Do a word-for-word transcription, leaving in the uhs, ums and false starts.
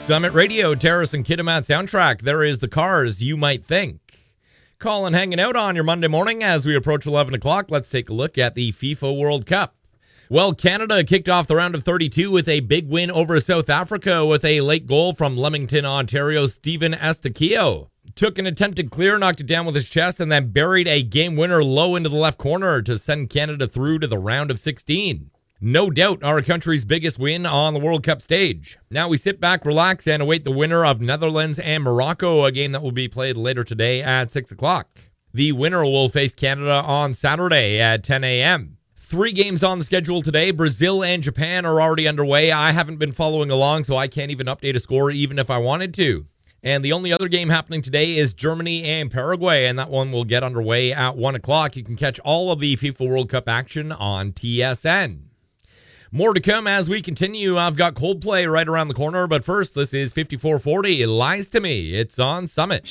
Summit Radio, Terrace and Kitimat soundtrack. There is the cars you might think. Colin hanging out on your Monday morning as we approach eleven o'clock. Let's take a look at the FIFA World Cup. Well, Canada kicked off the round of thirty-two with a big win over South Africa with a late goal from Leamington, Ontario's Stephen Estaquio. Took an attempted clear, knocked it down with his chest, and then buried a game winner low into the left corner to send Canada through to the round of sixteen. No doubt our country's biggest win on the World Cup stage. Now we sit back, relax, and await the winner of Netherlands and Morocco, a game that will be played later today at six o'clock. The winner will face Canada on Saturday at ten a.m. Three games on the schedule today. Brazil and Japan are already underway. I haven't been following along, so I can't even update a score even if I wanted to. And the only other game happening today is Germany and Paraguay, and that one will get underway at one o'clock. You can catch all of the FIFA World Cup action on T S N. More to come as we continue. I've got Coldplay right around the corner, but first, this is fifty-four forty. It Lies to Me. It's on Summit.